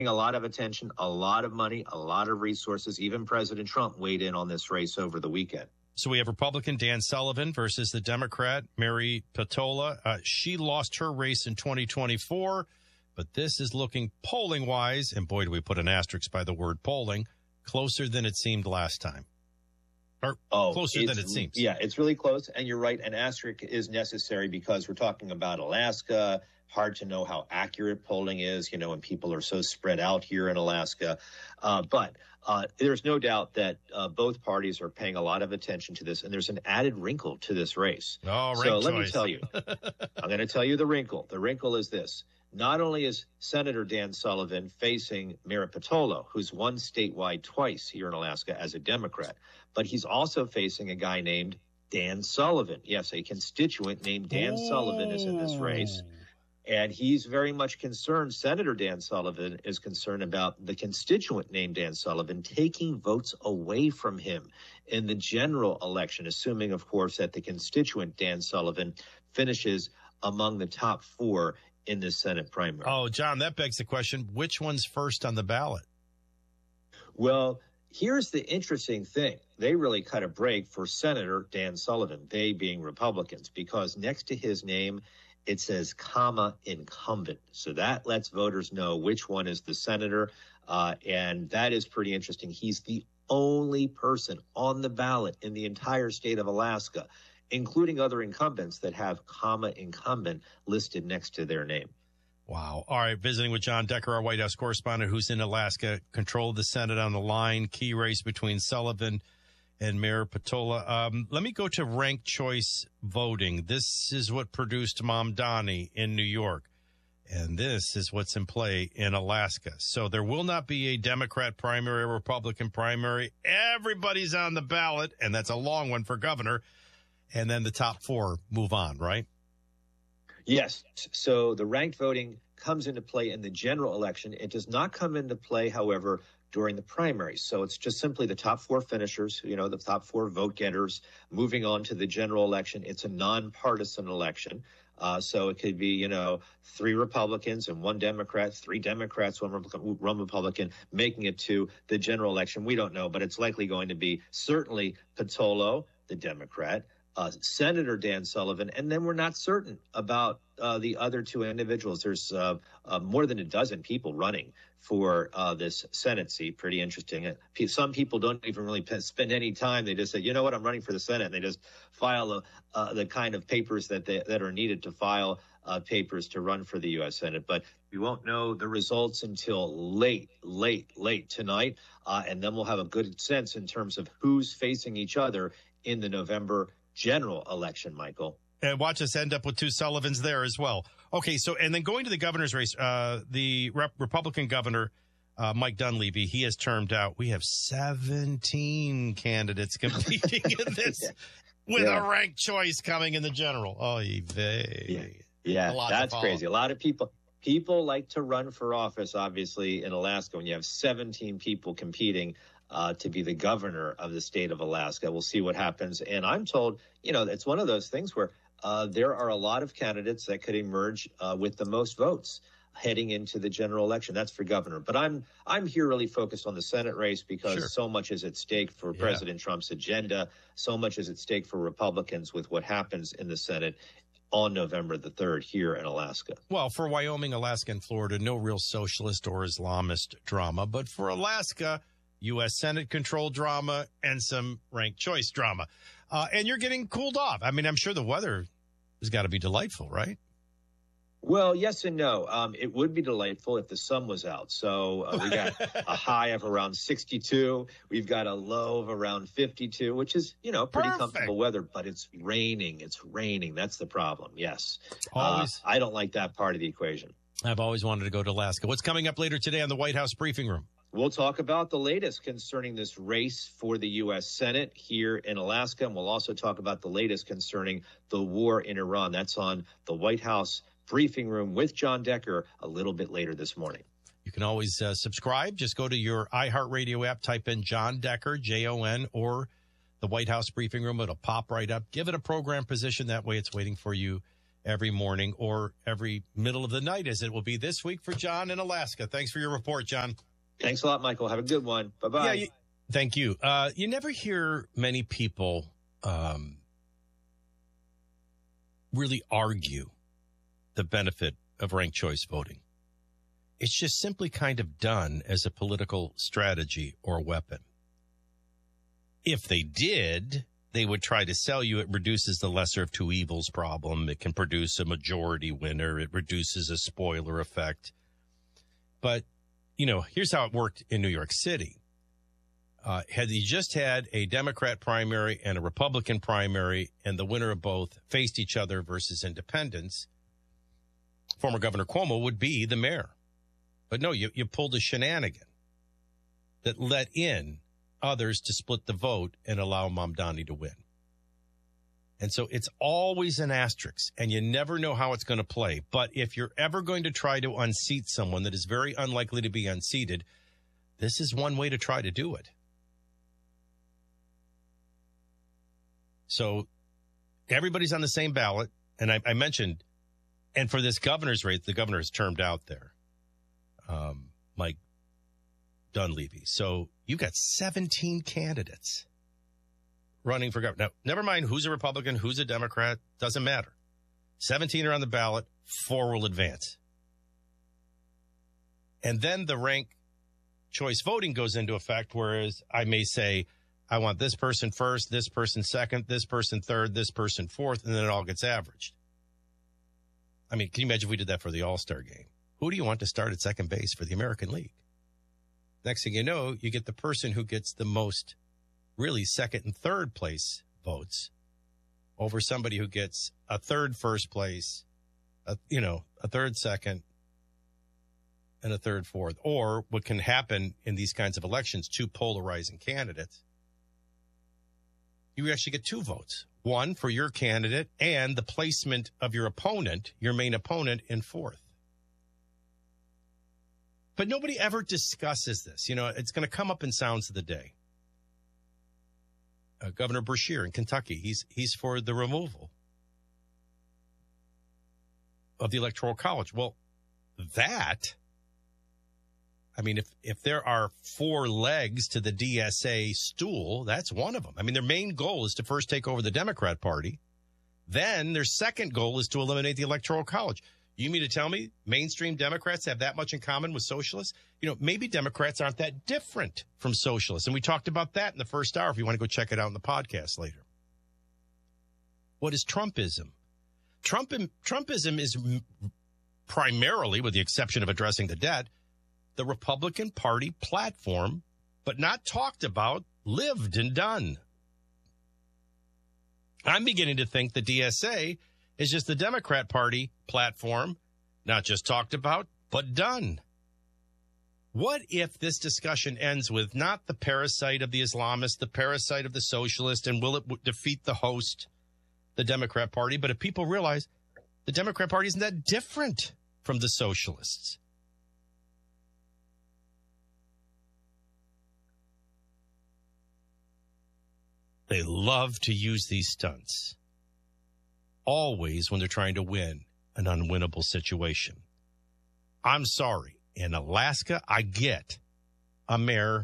a lot of attention, a lot of money, a lot of resources. Even President Trump weighed in on this race over the weekend. So we have Republican Dan Sullivan versus the Democrat Mary Peltola. She lost her race in 2024, but this is looking polling-wise, and boy, do we put an asterisk by the word polling, closer than it seemed last time. Or closer than it seems. Yeah, it's really close, and you're right. An asterisk is necessary because we're talking about Alaska. Hard to know how accurate polling is, and people are so spread out here in Alaska. But there's no doubt that both parties are paying a lot of attention to this, and there's an added wrinkle to this race. Oh, so let me tell you. I'm going to tell you the wrinkle. The wrinkle is this. Not only is Senator Dan Sullivan facing Mary Peltola, who's won statewide twice here in Alaska as a Democrat, but he's also facing a guy named Dan Sullivan. Yes, a constituent named Dan Sullivan is in this race. And he's very much concerned, Senator Dan Sullivan is concerned about the constituent named Dan Sullivan taking votes away from him in the general election, assuming, of course, that the constituent Dan Sullivan finishes among the top 4 in the Senate primary. Oh, John, that begs the question, which one's first on the ballot? Well, here's the interesting thing. They really cut a break for Senator Dan Sullivan, they being Republicans, because next to his name, it says, incumbent. So that lets voters know which one is the senator. And that is pretty interesting. He's the only person on the ballot in the entire state of Alaska, including other incumbents that have incumbent listed next to their name. Wow. All right. Visiting with John Decker, our White House correspondent who's in Alaska, control of the Senate on the line, key race between Sullivan and Mayor Peltola. Let me go to ranked choice voting. This is what produced Mamdani in New York. And this is what's in play in Alaska. So there will not be a Democrat primary, a Republican primary. Everybody's on the ballot, and that's a long one for governor. And then the top 4 move on, right? Yes. So the ranked voting comes into play in the general election. It does not come into play, however, during the primaries. So it's just simply the top 4 finishers, the top 4 vote getters moving on to the general election. It's a nonpartisan election. So it could be, 3 Republicans and 1 Democrat, 3 Democrats, 1 Republican making it to the general election. We don't know, but it's likely going to be certainly Peltola, the Democrat, Senator Dan Sullivan, and then we're not certain about the other 2 individuals. There's more than a dozen people running for this Senate seat. Pretty interesting. Some people don't even really spend any time. They just say, you know what, I'm running for the Senate. And they just file the kind of papers that are needed to file papers to run for the U.S. Senate. But we won't know the results until late tonight. And then we'll have a good sense in terms of who's facing each other in the November general election, Michael. And watch us end up with 2 Sullivans there as well. Okay, so, and then going to the governor's race, the Republican governor, Mike Dunleavy, he has termed out, we have 17 candidates competing in this with a ranked choice coming in the general. Oh, yeah, that's crazy. A lot of people like to run for office, obviously, in Alaska when you have 17 people competing to be the governor of the state of Alaska. We'll see what happens. And I'm told, it's one of those things where there are a lot of candidates that could emerge with the most votes heading into the general election. That's for governor. But I'm here really focused on the Senate race because so much is at stake for President Trump's agenda. So much is at stake for Republicans with what happens in the Senate on November the 3rd here in Alaska. Well, for Wyoming, Alaska, and Florida, no real socialist or Islamist drama. But for Alaska, U.S. Senate control drama and some ranked choice drama. And you're getting cooled off. I mean, I'm sure the weather has got to be delightful, right? Well, yes and no. It would be delightful if the sun was out. So we got a high of around 62. We've got a low of around 52, which is, pretty comfortable weather. But it's raining. It's raining. That's the problem. Yes. I don't like that part of the equation. I've always wanted to go to Alaska. What's coming up later today on the White House Briefing Room? We'll talk about the latest concerning this race for the U.S. Senate here in Alaska. And we'll also talk about the latest concerning the war in Iran. That's on the White House Briefing Room with John Decker a little bit later this morning. You can always subscribe. Just go to your iHeartRadio app, type in John Decker, Jon, or the White House Briefing Room. It'll pop right up. Give it a program position. That way it's waiting for you every morning or every middle of the night, as it will be this week for John in Alaska. Thanks for your report, John. Thanks a lot, Michael. Have a good one. Bye-bye. Yeah, thank you. You never hear many people really argue the benefit of ranked choice voting. It's just simply kind of done as a political strategy or weapon. If they did, they would try to sell you it reduces the lesser of two evils problem. It can produce a majority winner. It reduces a spoiler effect. But, here's how it worked in New York City. Had you just had a Democrat primary and a Republican primary, and the winner of both faced each other versus independents, former Governor Cuomo would be the mayor. But no, you pulled a shenanigan that let in others to split the vote and allow Mamdani to win. And so it's always an asterisk, and you never know how it's going to play. But if you're ever going to try to unseat someone that is very unlikely to be unseated, this is one way to try to do it. So everybody's on the same ballot. And I mentioned, and for this governor's race, the governor is termed out there, Mike Dunleavy. So you've got 17 candidates running for governor. Now, never mind who's a Republican, who's a Democrat, doesn't matter. 17 are on the ballot, 4 will advance. And then the ranked choice voting goes into effect, whereas I may say, I want this person first, this person second, this person third, this person fourth, and then it all gets averaged. I mean, can you imagine if we did that for the All-Star game? Who do you want to start at second base for the American League? Next thing you know, you get the person who gets the most, really, second and third place votes over somebody who gets a third first place, a third second, and a third fourth. Or what can happen in these kinds of elections, 2 polarizing candidates, you actually get 2 votes. One for your candidate and the placement of your opponent, your main opponent, in fourth. But nobody ever discusses this. It's going to come up in Sounds of the Day. Governor Beshear in Kentucky, he's for the removal of the Electoral College. Well, if there are 4 legs to the DSA stool, that's one of them. I mean, their main goal is to first take over the Democrat Party. Then their second goal is to eliminate the Electoral College. You mean to tell me mainstream Democrats have that much in common with socialists? Maybe Democrats aren't that different from socialists. And we talked about that in the first hour if you want to go check it out in the podcast later. What is Trumpism? Trumpism is primarily, with the exception of addressing the debt, the Republican Party platform, but not talked about, lived and done. I'm beginning to think the DSA is just the Democrat Party platform, not just talked about, but done. What if this discussion ends with not the parasite of the Islamist, the parasite of the socialist, and will it defeat the host, the Democrat Party? But if people realize the Democrat Party isn't that different from the socialists. They love to use these stunts, always when they're trying to win an unwinnable situation. I'm sorry. In Alaska, I get a mayor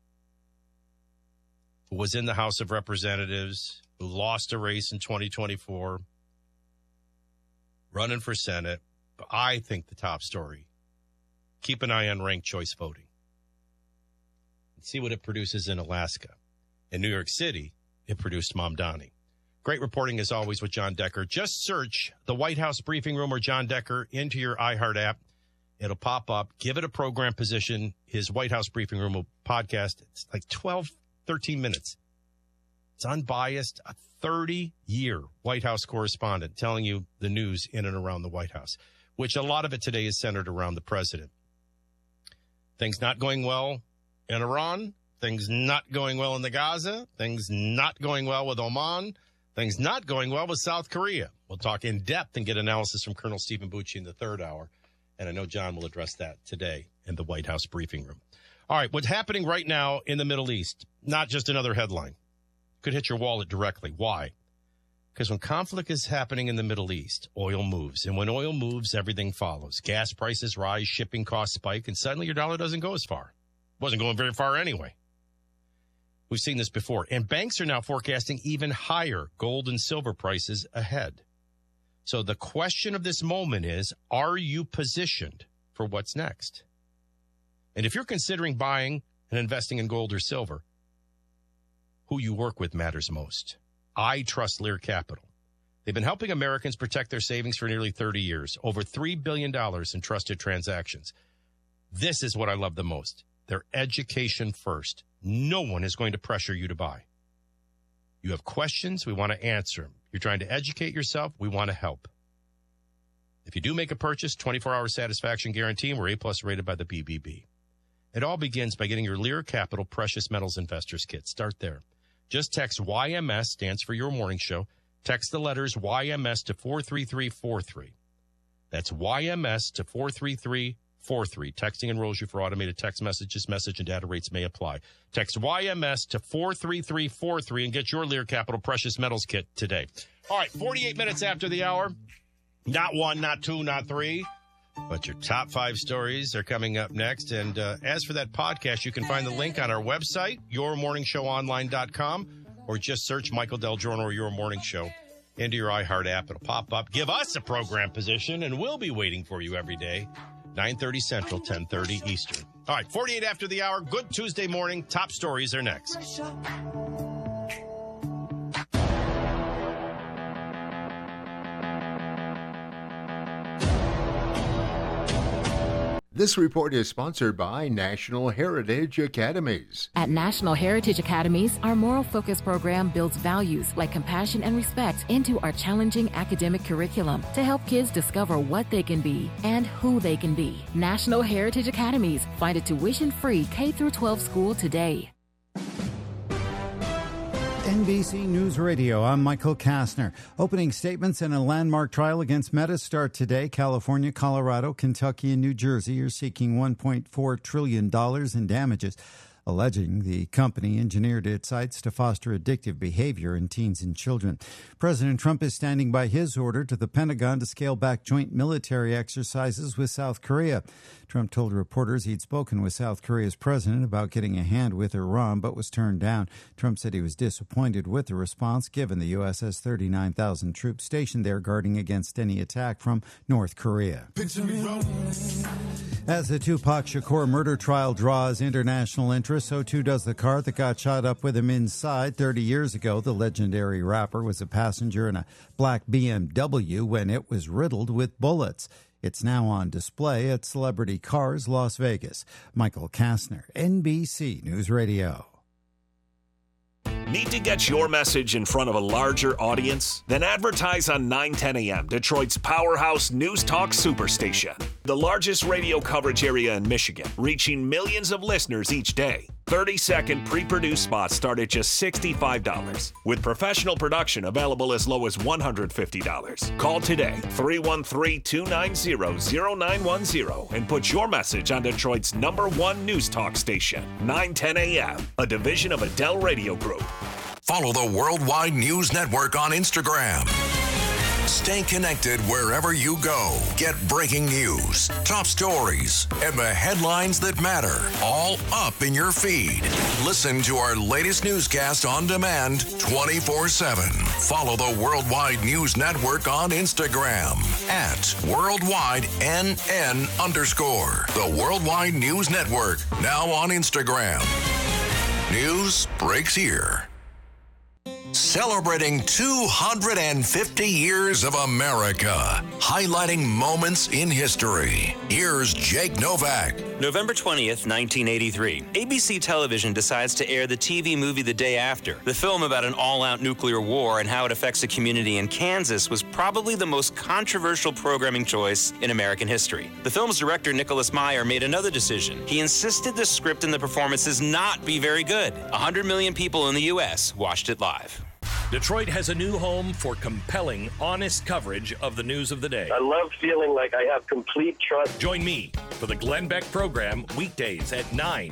who was in the House of Representatives, who lost a race in 2024, running for Senate. But I think the top story, keep an eye on ranked choice voting and see what it produces in Alaska. In New York City, it produced Mamdani. Great reporting, as always, with John Decker. Just search the White House Briefing Room or John Decker into your iHeart app. It'll pop up. Give it a program position. His White House Briefing Room podcast. It's like 12, 13 minutes. It's unbiased. A 30-year White House correspondent telling you the news in and around the White House, which a lot of it today is centered around the president. Things not going well in Iran. Things not going well in the Gaza. Things not going well with Oman. Things not going well with South Korea. We'll talk in depth and get analysis from Colonel Stephen Bucci in the third hour. And I know John will address that today in the White House Briefing Room. All right, what's happening right now in the Middle East? Not just another headline. Could hit your wallet directly. Why? Because when conflict is happening in the Middle East, oil moves. And when oil moves, everything follows. Gas prices rise, shipping costs spike, and suddenly your dollar doesn't go as far. It wasn't going very far anyway. We've seen this before. And banks are now forecasting even higher gold and silver prices ahead. So the question of this moment is, are you positioned for what's next? And if you're considering buying and investing in gold or silver, who you work with matters most. I trust Lear Capital. They've been helping Americans protect their savings for nearly 30 years, over $3 billion in trusted transactions. This is what I love the most. Their education first. No one is going to pressure you to buy. You have questions, we want to answer them. You're trying to educate yourself, we want to help. If you do make a purchase, 24-hour satisfaction guarantee, and we're A+ rated by the BBB. It all begins by getting your Lear Capital Precious Metals Investors Kit. Start there. Just text YMS, stands for Your Morning Show. Text the letters YMS to 43343. That's YMS to 43343. Texting enrolls you for automated text messages. Message and data rates may apply. Text YMS to 43343 and get your Lear Capital Precious Metals Kit today. All right, 48 minutes after the hour. Not one, not two, not three. But your top 5 stories are coming up next. And as for that podcast, you can find the link on our website, yourmorningshowonline.com, or just search Michael Del Giorno or Your Morning Show into your iHeart app. It'll pop up. Give us a program position, and we'll be waiting for you every day, 9:30 Central, 10:30 Eastern. All right, 48 after the hour. Good Tuesday morning. Top stories are next. This report is sponsored by National Heritage Academies. At National Heritage Academies, our moral focus program builds values like compassion and respect into our challenging academic curriculum to help kids discover what they can be and who they can be. National Heritage Academies. Find a tuition-free K-12 school today. NBC News Radio, I'm Michael Kastner. Opening statements in a landmark trial against Meta start today. California, Colorado, Kentucky, and New Jersey are seeking $1.4 trillion in damages, alleging the company engineered its sites to foster addictive behavior in teens and children. President Trump is standing by his order to the Pentagon to scale back joint military exercises with South Korea. Trump told reporters he'd spoken with South Korea's president about getting a hand with Iran, but was turned down. Trump said he was disappointed with the response, given the U.S. has 39,000 troops stationed there guarding against any attack from North Korea. As the Tupac Shakur murder trial draws international interest, so too does the car that got shot up with him inside 30 years ago. The legendary rapper was a passenger in a black BMW when it was riddled with bullets. It's now on display at Celebrity Cars, Las Vegas. Michael Kastner, NBC News Radio. Need to get your message in front of a larger audience? Then advertise on 910 AM, Detroit's powerhouse news talk superstation. The largest radio coverage area in Michigan, reaching millions of listeners each day. 30-second pre-produced spots start at just $65. With professional production available as low as $150. Call today, 313-290-0910, and put your message on Detroit's #1 news talk station, 910 AM, a division of Adele Radio Group. Follow the Worldwide News Network on Instagram. Stay connected wherever you go. Get breaking news, top stories, and the headlines that matter all up in your feed. Listen to our latest newscast on demand 24/7. Follow the Worldwide News Network on Instagram at WorldwideNN_. The Worldwide News Network, now on Instagram. News breaks here. Celebrating 250 years of America, highlighting moments in history. Here's Jake Novak. November 20th, 1983. ABC Television decides to air the TV movie The Day After. The film about an all-out nuclear war and how it affects a community in Kansas was probably the most controversial programming choice in American history. The film's director, Nicholas Meyer, made another decision. He insisted the script and the performances not be very good. 100 million people in the U.S. watched it live. Detroit has a new home for compelling, honest coverage of the news of the day. I love feeling like I have complete trust. Join me for the Glenn Beck program weekdays at 9.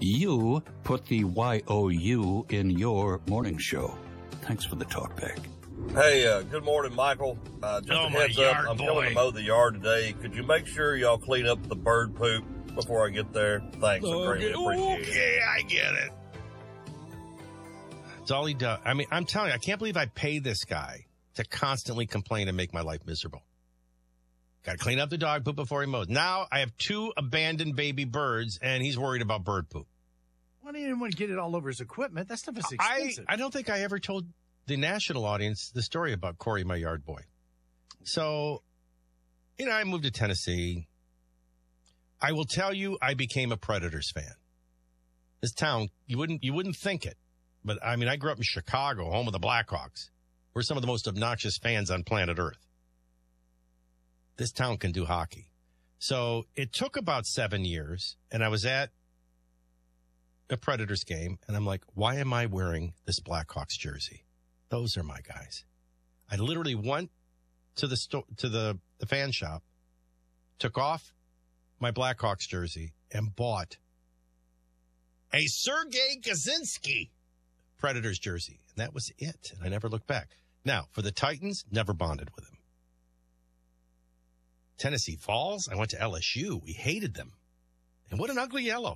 You put the Y-O-U in your morning show. Thanks for the talk back. Hey, good morning, Michael. Just a heads up, I'm coming to mow the yard today. Could you make sure y'all clean up the bird poop before I get there? Thanks, I greatly appreciate it. Okay, I get it. That's all he does. I mean, I'm telling you, I can't believe I pay this guy to constantly complain and make my life miserable. Got to clean up the dog poop before he mows. Now I have 2 abandoned baby birds, and he's worried about bird poop. Why do you want to get it all over his equipment? That stuff is expensive. I don't think I ever told the national audience the story about Corey, my yard boy. So, I moved to Tennessee. I will tell you, I became a Predators fan. This town, you wouldn't think it. But, I mean, I grew up in Chicago, home of the Blackhawks. We're some of the most obnoxious fans on planet Earth. This town can do hockey. So it took about 7 years, and I was at a Predators game, and I'm like, why am I wearing this Blackhawks jersey? Those are my guys. I literally went to the fan shop, took off my Blackhawks jersey, and bought a Sergei Kaczynski Predators jersey. And that was it. And I never looked back. Now, for the Titans, never bonded with him. Tennessee Falls, I went to LSU. We hated them. And what an ugly yellow.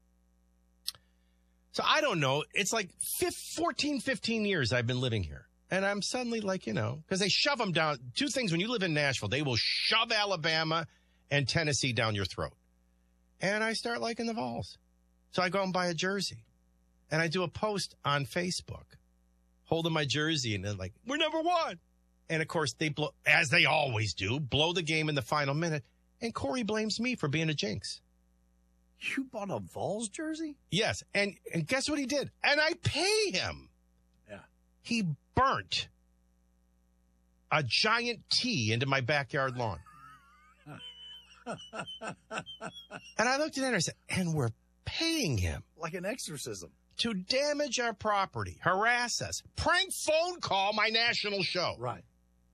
So I don't know. It's like 14, 15 years I've been living here. And I'm suddenly like, because they shove them down. 2 things. When you live in Nashville, they will shove Alabama and Tennessee down your throat. And I start liking the Vols. So I go and buy a jersey. And I do a post on Facebook holding my jersey. And they're like, we're number 1. And, of course, they blow, as they always do, blow the game in the final minute. And Corey blames me for being a jinx. You bought a Vols jersey? Yes. And guess what he did? And I pay him. Yeah. He burnt a giant T into my backyard lawn. And I looked at it and I said, and we're paying him. Like an exorcism. To damage our property, harass us, prank phone call my national show. Right.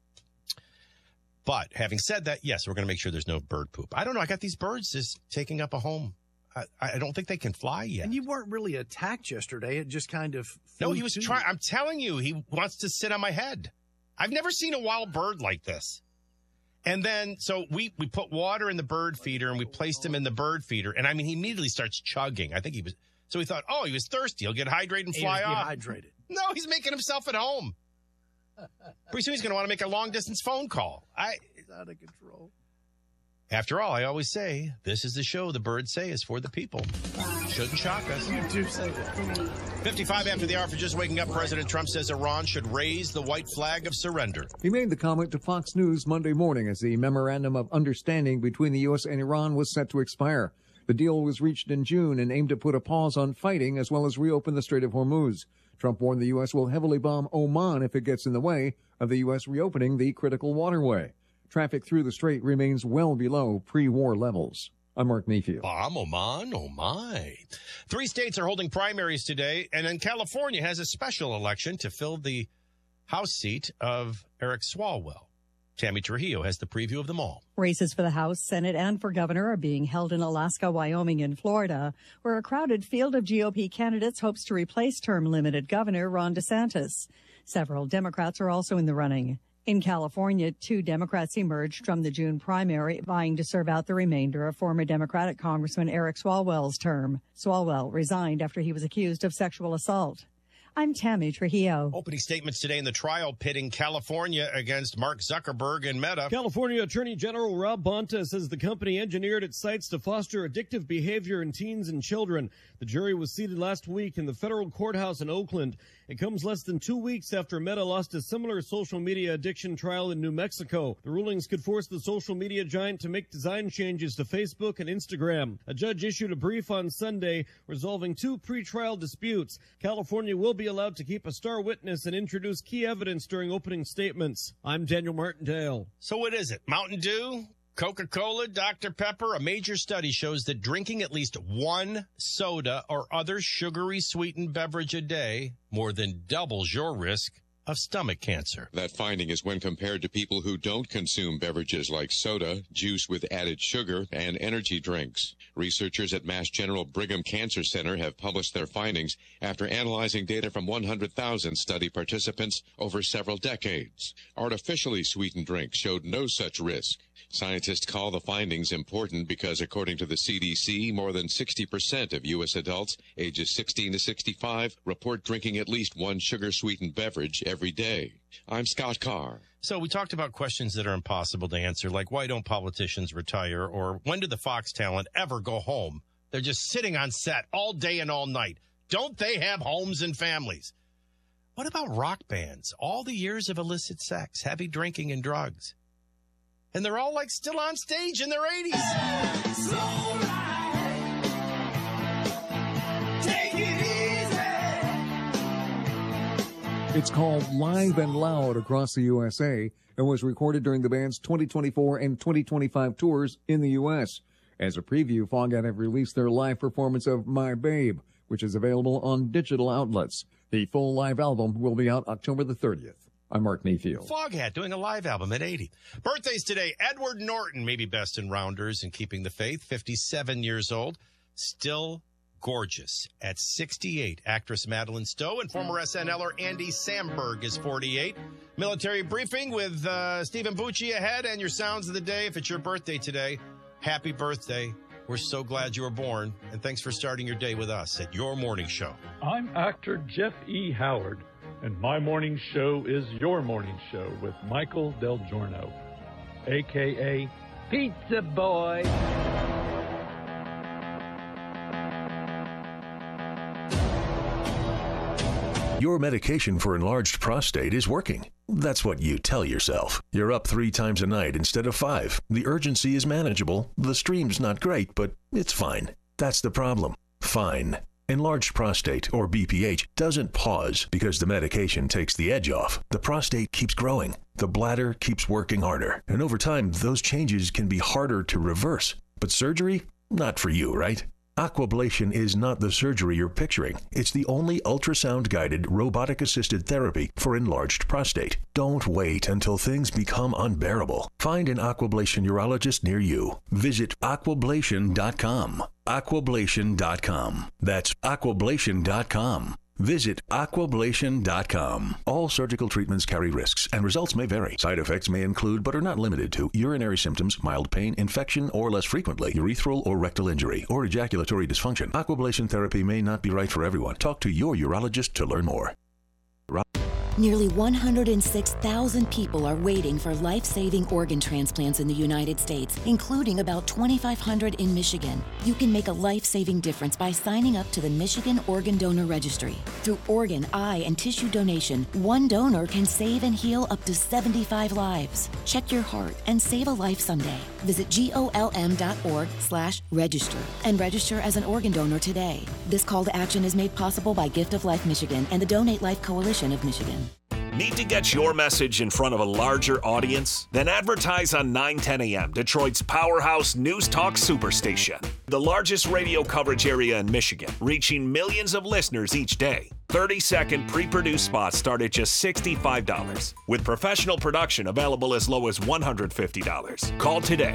But having said that, yes, we're going to make sure there's no bird poop. I don't know. I got these birds just taking up a home. I don't think they can fly yet. And you weren't really attacked yesterday. It just kind of... No, he was trying. I'm telling you, he wants to sit on my head. I've never seen a wild bird like this. And then, so we put water in the bird feeder and we placed him in the bird feeder. And I mean, he immediately starts chugging. I think he was... So we thought, he was thirsty. He'll get hydrated and fly off. Dehydrated. No, he's making himself at home. Pretty soon he's going to want to make a long-distance phone call. He's out of control. After all, I always say, this is the show the birds say is for the people. Shouldn't shock us. You do say that. 55 after the hour for just waking up, President Trump says Iran should raise the white flag of surrender. He made the comment to Fox News Monday morning as the memorandum of understanding between the U.S. and Iran was set to expire. The deal was reached in June and aimed to put a pause on fighting as well as reopen the Strait of Hormuz. Trump warned the U.S. will heavily bomb Oman if it gets in the way of the U.S. reopening the critical waterway. Traffic through the strait remains well below pre-war levels. I'm Mark Mayfield. Bomb Oman? Oh, my. 3 states are holding primaries today, and then California has a special election to fill the House seat of Eric Swalwell. Tammy Trujillo has the preview of them all. Races for the House, Senate, and for governor are being held in Alaska, Wyoming, and Florida, where a crowded field of GOP candidates hopes to replace term-limited Governor Ron DeSantis. Several Democrats are also in the running. In California, 2 Democrats emerged from the June primary, vying to serve out the remainder of former Democratic Congressman Eric Swalwell's term. Swalwell resigned after he was accused of sexual assault. I'm Tammy Trujillo. Opening statements today in the trial pitting California against Mark Zuckerberg and Meta. California Attorney General Rob Bonta says the company engineered its sites to foster addictive behavior in teens and children. The jury was seated last week in the federal courthouse in Oakland. It comes less than 2 weeks after Meta lost a similar social media addiction trial in New Mexico. The rulings could force the social media giant to make design changes to Facebook and Instagram. A judge issued a brief on Sunday resolving 2 pretrial disputes. California will be allowed to keep a star witness and introduce key evidence during opening statements. I'm Daniel Martindale. So what is it? Mountain Dew? Coca-Cola? Dr. Pepper? A major study shows that drinking at least 1 soda or other sugary sweetened beverage a day more than doubles your risk of stomach cancer. That finding is when compared to people who don't consume beverages like soda, juice with added sugar, and energy drinks. Researchers at Mass General Brigham Cancer Center have published their findings after analyzing data from 100,000 study participants over several decades. Artificially sweetened drinks showed no such risk. Scientists call the findings important because, according to the CDC, more than 60% of U.S. adults ages 16 to 65 report drinking at least one sugar-sweetened beverage every day. I'm Scott Carr. So we talked about questions that are impossible to answer, like why don't politicians retire, or when do the Fox talent ever go home? They're just sitting on set all day and all night. Don't they have homes and families? What about rock bands? All the years of illicit sex, heavy drinking, and drugs. And they're all, like, still on stage in their 80s. Slow ride. Take it easy. It's called Live and Loud across the USA and was recorded during the band's 2024 and 2025 tours in the U.S. As a preview, Foghat have released their live performance of My Babe, which is available on digital outlets. The full live album will be out October the 30th. I'm Mark Mayfield. Foghat doing a live album at 80. Birthdays today. Edward Norton, maybe best in rounders and keeping the faith, 57 years old. Still gorgeous at 68. Actress Madeline Stowe and former SNLer Andy Samberg is 48. Military briefing with Stephen Bucci ahead, and your sounds of the day. If it's your birthday today, happy birthday. We're so glad you were born, and thanks for starting your day with us at Your Morning Show. I'm actor Jeff E. Howard, and my morning show is Your Morning Show with Michael Del Giorno, a.k.a. Pizza Boy. Your medication for enlarged prostate is working. That's what you tell yourself. You're up 3 times a night instead of 5. The urgency is manageable. The stream's not great, but it's fine. That's the problem. Fine. Enlarged prostate, or BPH, doesn't pause because the medication takes the edge off. The prostate keeps growing. The bladder keeps working harder. And over time, those changes can be harder to reverse. But surgery? Not for you, right? Aquablation is not the surgery you're picturing. It's the only ultrasound-guided, robotic-assisted therapy for enlarged prostate. Don't wait until things become unbearable. Find an Aquablation urologist near you. Visit aquablation.com. Aquablation.com. That's aquablation.com. Visit aquablation.com. All surgical treatments carry risks, and results may vary. Side effects may include, but are not limited to, urinary symptoms, mild pain, infection, or less frequently, urethral or rectal injury, or ejaculatory dysfunction. Aquablation therapy may not be right for everyone. Talk to your urologist to learn more. Nearly 106,000 people are waiting for life-saving organ transplants in the United States, including about 2,500 in Michigan. You can make a life-saving difference by signing up to the Michigan Organ Donor Registry. Through organ, eye, and tissue donation, one donor can save and heal up to 75 lives. Check your heart and save a life someday. Visit golm.org/register and register as an organ donor today. This call to action is made possible by Gift of Life Michigan and the Donate Life Coalition of Michigan. Need to get your message in front of a larger audience? Then advertise on 910 AM, Detroit's powerhouse news talk superstation. The largest radio coverage area in Michigan, reaching millions of listeners each day. 30-second pre-produced spots start at just $65, with professional production available as low as $150. Call today,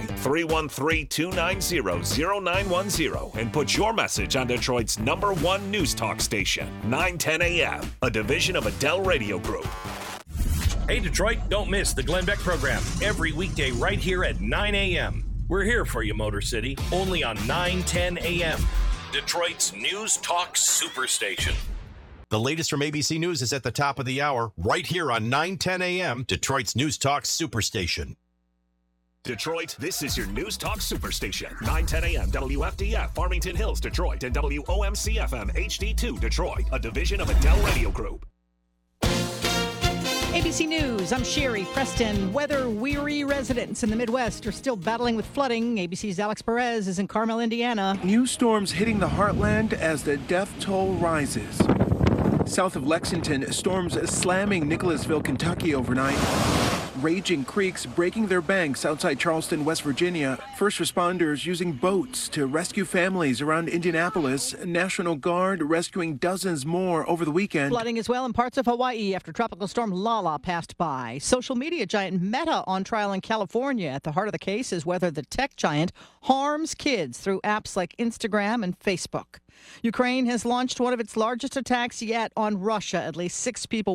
313-290-0910, and put your message on Detroit's #1 news talk station, 910 AM, a division of Adele Radio Group. Hey, Detroit, don't miss the Glenn Beck program every weekday right here at 9 a.m. We're here for you, Motor City, only on 910 a.m., Detroit's news talk superstation. The latest from ABC News is at the top of the hour, right here on 910 a.m., Detroit's News Talk Superstation. Detroit, this is your News Talk Superstation. 910 a.m. WFDF, Farmington Hills, Detroit, and WOMC-FM HD2, Detroit, a division of Adele Radio Group. ABC News, I'm Sherry Preston. Weather-weary residents in the Midwest are still battling with flooding. ABC's Alex Perez is in Carmel, Indiana. New storms hitting the heartland as the death toll rises. South of Lexington, storms slamming Nicholasville, Kentucky overnight. raging creeks breaking their banks outside Charleston, West Virginia. First responders using boats to rescue families around Indianapolis. National Guard rescuing dozens more over the weekend. Flooding as well in parts of Hawaii after Tropical Storm Lala passed by. Social media giant Meta on trial in California. At the heart of the case is whether the tech giant harms kids through apps like Instagram and Facebook. Ukraine has launched one of its largest attacks yet on Russia. At least 6 people